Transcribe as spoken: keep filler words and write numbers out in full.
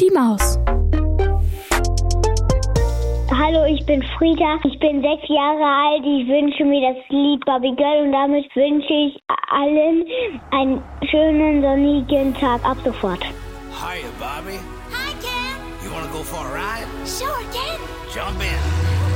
die Maus. Hallo, ich bin Frieda, ich bin sechs Jahre alt, ich wünsche mir das Lied Barbie Girl und damit wünsche ich allen einen schönen sonnigen Tag ab sofort. Hiya, Barbie. Hi, Ken. You wanna go for a ride? Sure, Ken. Jump in.